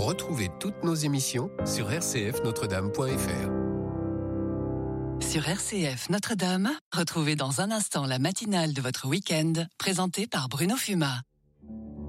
Retrouvez toutes nos émissions sur rcfnotredame.fr. Sur RCF Notre-Dame, retrouvez dans un instant la matinale de votre week-end, présentée par Bruno Fumat.